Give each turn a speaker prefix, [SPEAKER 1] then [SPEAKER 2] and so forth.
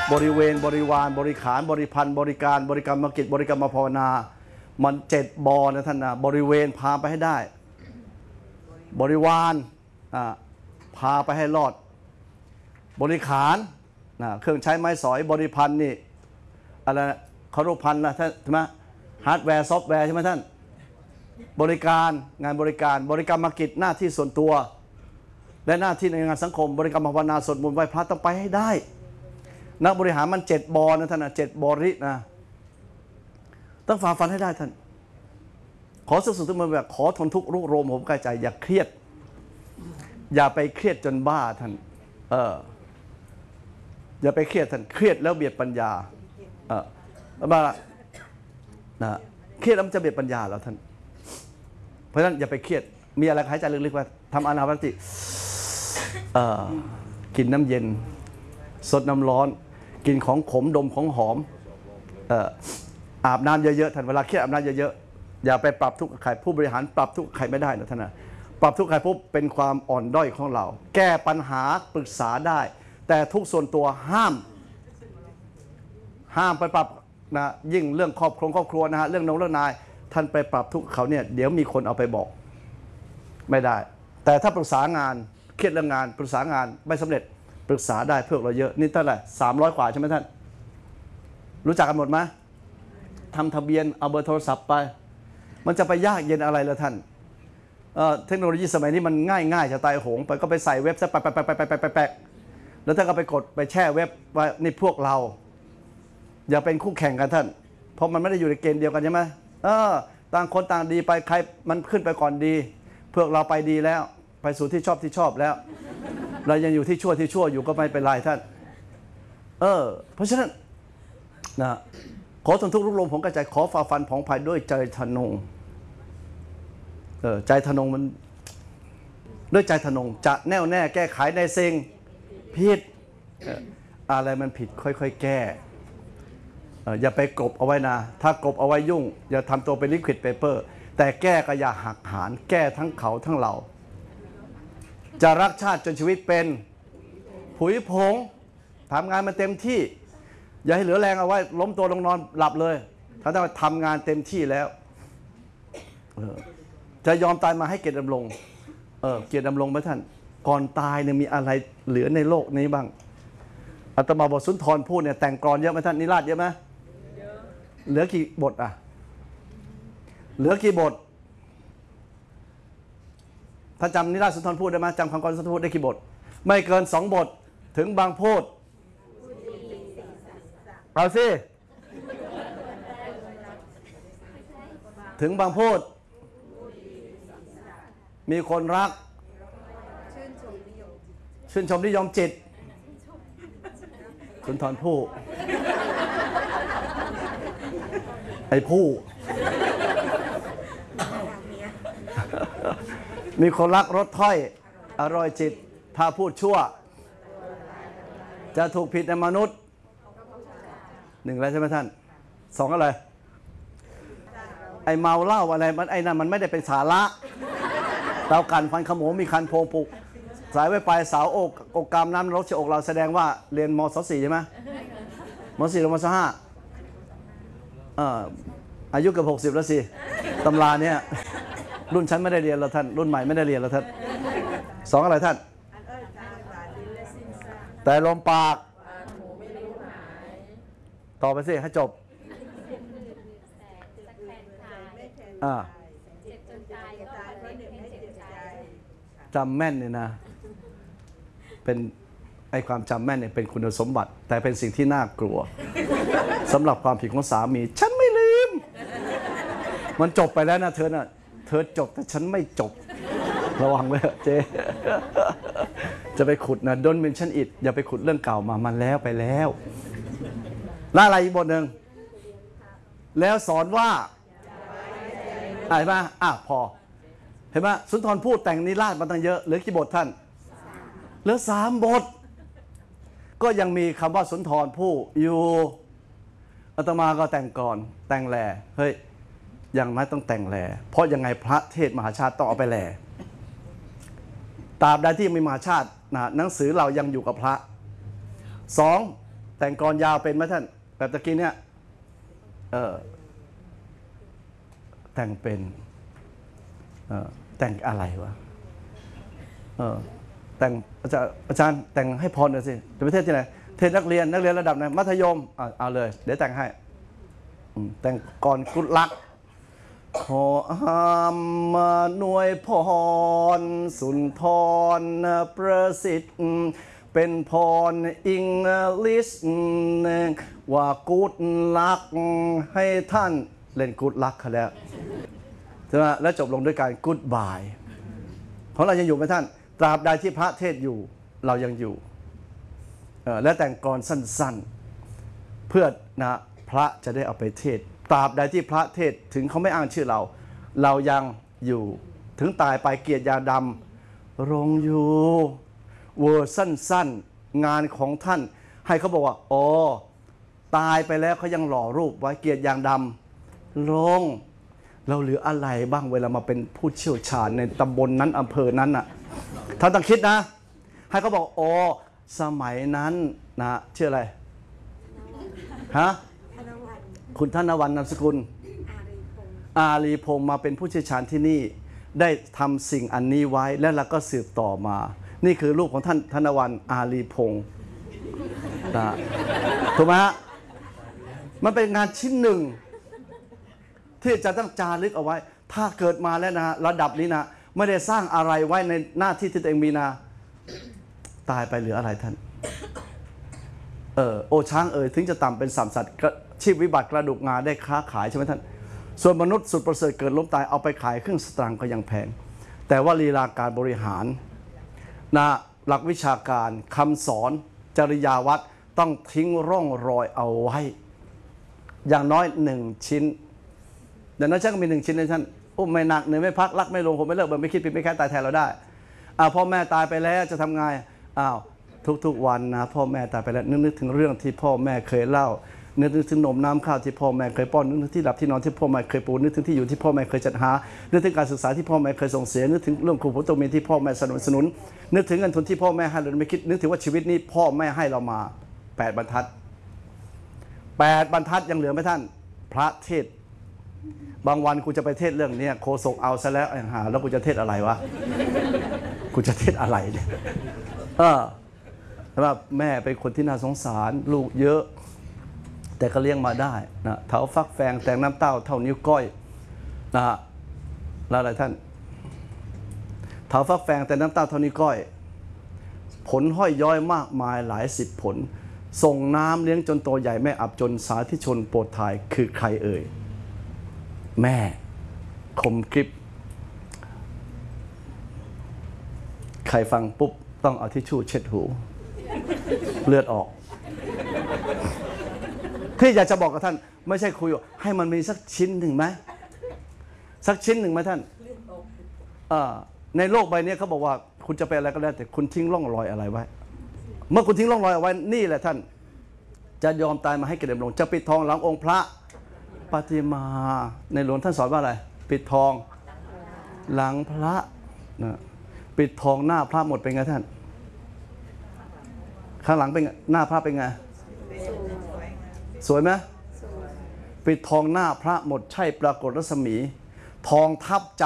[SPEAKER 1] บริเวณบริวารบริขารบริพันธ์บริการบริกรรมกิจบริกรรมภาวนามัน7 บอนะท่านนะบริเวณพาไปให้ได้บริวารพาไปให้รอดบริขารเครื่องใช้ไม้สอยบริพันธ์นี่อะไรคารุพันธ์นะท่านใช่ไหมฮาร์ดแวร์ซอฟต์แวร์ใช่ไหมท่านบริการงานบริการบริกรรมกิจหน้าที่ส่วนตัวและหน้าที่ในงานสังคมบริกรรมภาวนาสวดมนต์ไหว้พระต้องไปให้ได้นักบริหารมัน7 บอนะท่านนะ7 บรินะต้องฝ่าฟันให้ได้ท่านขอสุดๆมันแบบขอทนทุกข์รุกโรมผมกายใจอย่าเครียดอย่าไปเครียดจนบ้าท่านอย่าไปเครียดท่านเครียดแล้วเบียดปัญญาบ้าเครียดแล้วมันจะเบียดปัญญาแล้วท่านเพราะฉะนั้นอย่าไปเครียดมีอะไรหายใจลึกๆว่าทำอานาปานสติกินน้ำเย็นสดน้ำร้อนกินของขมดมของหอมอาบน้ำเยอะๆท่านเวลาเครียดอาบน้ำเยอะๆอย่าไปปรับทุกข์กับใครผู้บริหารปรับทุกข์กับใครไม่ได้นะท่านนะปรับทุกข์ใครปุ๊บเป็นความอ่อนด้อยของเราแก้ปัญหาปรึกษาได้แต่ทุกส่วนตัวห้ามไปปรับนะยิ่งเรื่องครอบครัวนะฮะเรื่องนายท่านไปปรับทุกข์เขาเนี่ยเดี๋ยวมีคนเอาไปบอกไม่ได้แต่ถ้าปรึกษางานเครียดเรื่องงานปรึกษางานไม่สำเร็จปรึกษาได้เพื่อเราเยอะนี่เท่าไหร่300 กว่าใช่ไหมท่านรู้จักกันหมดไหมทำทะเบียนเอาเบอร์โทรศัพท์ไปมันจะไปยากเย็นอะไรละท่านเทคโนโลยีสมัยนี้มันง่ายจะตายโหงไปก็ไปใส่เว็บซะแปะแล้วท่านก็ไปกดไปแช่เว็บว่านี่พวกเราอย่าเป็นคู่แข่งกันท่านเพราะมันไม่ได้อยู่ในเกณฑ์เดียวกันใช่ไหมต่างคนต่างดีไปใครมันขึ้นไปก่อนดีพวกเราไปดีแล้วไปสู่ที่ชอบแล้วเรายังอยู่ที่ชั่วอยู่ก็ไม่เป็นไรท่านเพราะฉะนั้นนะขอทนทุกข์รุกโรมผมกระจายขอฝ่าฟันผ่องผันด้วยใจทะนงใจทะนงมันด้วยใจทะนงจะแน่วแน่แก้ไขในสิ่งผิดอะไรมันผิดค่อยๆแก้อย่าไปกลบเอาไว้นะถ้ากลบเอาไว้ยุ่งอย่าทำตัวเป็นลิควิดเปเปอร์แต่แก้ก็อย่าหักหานแก้ทั้งเขาทั้งเราจะรักชาติจนชีวิตเป็นผุยผงทำงานมาเต็มที่อย่าให้เหลือแรงเอาไว้ล้มตัวลงนอนหลับเลยถ้าต้องทำงานเต็มที่แล้วจะยอมตายมาให้เกียรติดำรงเกียรติดำรงไหมท่านก่อนตายเนี่ยมีอะไรเหลือในโลกนี้บ้างอาตมาบทสุนทรพูดเนี่ยแต่งกลอนเยอะไหมท่านนิราศเยอะไหมเหลือกี่บทเหลือกี่บทถ้าจำนิราศสุนทรพูดได้ไหมจำคำกรสุนทรพูดได้กี่บทไม่เกิน2 บทถึงบางโพธเอาสิถึงบางโพธมีคนรักชื่นชมนิยมจิตสุนทรภู่ไอ้ผู้มีคนรักรสถ้อยอร่อยจิตถ้าพูดชั่วจะถูกผิดในมนุษย์1แล้วใช่ไหมท่าน2อะไรไอ้เมาเหล้าอะไรมันไอ้นั่นมันไม่ได้เป็นสาระเตากันฟันขโมงมีคันโพงปุกสายไว้ปลายเสาอกกามน้ำรถเฉอกเราแสดงว่าเรียนมศ.4ใช่ไหมมศ.4 หรือมศ. 5อายุเกือบ60แล้วสิตำราเนี่ยรุ่นฉันไม่ได้เรียนแล้วท่านรุ่นใหม่ไม่ได้เรียนแล้วท่าน2อะไรท่านแต่ลมปากต่อไปสิให้จบจำแม่นเนี่ยนะเป็นไอความจำแม่นเนี่ยเป็นคุณสมบัติแต่เป็นสิ่งที่น่ากลัวสำหรับความผิดของสามีฉันไม่ลืมมันจบไปแล้วนะเธอน่ะเธอจบแต่ฉันไม่จบระวังไว้เจ๊จะไปขุดนะ Don't mention it อย่าไปขุดเรื่องเก่ามามันแล้วไปแล้วแล้วอะไรอีกบทหนึ่งแล้วสอนว่าอะไรมาพอเห็นไหมสุนทรภู่แต่งนิราศมาตั้งเยอะเหลือกี่บทท่านเหลือ3 บทก็ยังมีคำว่าสุนทรภู่อยู่อาตมาก็แต่งก่อนแต่งแหล่เฮ้ยยังไม่ต้องแต่งแหล่เพราะยังไงพระเทศมหาชาติต้องเอาไปแหล่ตราบใดที่มีมหาชาติหนังสือเรายังอยู่กับพระ2 แต่งกลอนยาวเป็นไหมท่านแบบตะกี้เนี่ยแต่งเป็นแต่งอะไรวะแต่งอาจารย์แต่งให้พรหน่อยสิจะไปเทศที่ไหนเทศนักเรียนระดับไหนมัธยมเอาเลยเดี๋ยวแต่งให้แต่งก่อนกุลักขอมาหน่วยพรสุนทรประสิทธิ์เป็นพรอิงลิสว่ากุดลักให้ท่านเล่นกุดลักเขาแล้วใช่ไหมแล้วจบลงด้วยการกุดบายเพราะเรายังอยู่ไหมท่านตราบใดที่พระเทศอยู่เรายังอยู่และแต่งกรสั้นๆเพื่อนะพระจะได้เอาไปเทศตราบใดที่พระเทศถึงเขาไม่อ้างชื่อเรายังอยู่ถึงตายไปเกียรติยาดำรงอยู่เวอร์สั้นๆงานของท่านให้เขาบอกว่าอ๋อตายไปแล้วเขายังหล่อรูปไว้เกียรติยางดำลงเราเหลืออะไรบ้างเวลามาเป็นผู้เชี่ยวชาญในตำบลนั้นอำเภอนั้นน่ะท่านต้องคิดนะให้เขาบอกอ๋อสมัยนั้นนะชื่ออะไรฮะคุณธนวรรณนามสกุลอารีพงศ์มาเป็นผู้เชี่ยวชาญที่นี่ได้ทำสิ่งอันนี้ไว้และเราก็สืบต่อมานี่คือรูปของท่านธนวรรณอารีพงศ์นะถูกไหมฮะมันเป็นงานชิ้นหนึ่งที่จะต้องจารึกเอาไว้ถ้าเกิดมาแล้วนะระดับนี้นะไม่ได้สร้างอะไรไว้ในหน้าที่ที่ตัวเองมีนะตายไปเหลืออะไรท่านโอช้างถึงจะต่ำเป็นสัตว์ชีพวิบัติกระดูกงาได้ค้าขายใช่ไหมท่านส่วนมนุษย์สุดประเสริฐเกิดล้มตายเอาไปขายเครื่องสตางค์ก็ยังแพงแต่ว่าลีลาการบริหารนะหลักวิชาการคำสอนจริยาวัดต้องทิ้งร่องรอยเอาไว้อย่างน้อย1 ชิ้นอย่างน้อยฉันก็มี1 ชิ้นในท่านไม่หนักเหนื่อยไม่พักรักไม่ลงผมไม่เลิกไม่คิดผิดไม่แค้นตายแทนเราได้พ่อแม่ตายไปแล้วจะทำไงทุกวันนะพ่อแม่ตายไปแล้วนึกถึงเรื่องที่พ่อแม่เคยเล่านึกถึงนมน้ำข้าวที่พ่อแม่เคยป้อนนึกถึงที่หลับที่นอนที่พ่อแม่เคยปูนึกถึงที่อยู่ที่พ่อแม่เคยจัดหานึกถึงการศึกษาที่พ่อแม่เคยส่งเสียนึกถึงเรื่องครูผู้ตมีที่พ่อแม่สนับสนุนนึกถึงเงินทุนที่พ่อแม่ให้เราไม่คิดนึกถึงว่าชีวิตนี้พ่อแม่ให้เรามา8 บรรทัดยังเหลือไหมท่านพระเทศบางวันกูจะไปเทศเรื่องนี้โคศกเอาซะแล้วแล้วกูจะเทศอะไรวะกูจะเทศอะไรเนี่ยแต่ว่าแม่เป็นคนที่น่าสงสารลูกเยอะแต่ก็เลี้ยงมาได้นะเถาฟักแฟงแต่งน้ำเต้าเท่านิ้วก้อยนะแล้วอะไรท่านเถาฟักแฟงแต่น้ำเต้าเท่านิ้วก้อยผลห้อยย้อยมากมายหลาย10 ผลส่งน้ำเลี้ยงจนโตใหญ่แม่อับจนสาธิชนโปรดทายคือใครเอ่ยแม่คมกริบใครฟังปุ๊บต้องเอาทิชชู่เช็ดหูเลือดออกที่อยากจะบอกกับท่านไม่ใช่คุยให้มันมีสักชิ้นหนึ่งไหมสักชิ้นหนึ่งไหมท่านในโลกใบนี้เขาบอกว่าคุณจะไปอะไรก็แล้วแต่คุณทิ้งร่องรอยอะไรไว้เมื่อคุณทิ้งร่องรอยเอาไว้นี่แหละท่านจะยอมตายมาให้เกลิมลงจะปิดทองหลังองค์พระปฏิมาในหลวงท่านสอนว่าอะไรปิดทองหลังพระนะปิดทองหน้าพระหมดเป็นไงท่านข้างหลังเป็นหน้าพระเป็นไงสวยไหมปิดทองหน้าพระหมดใช่ปรากฏรัศมีทองทับ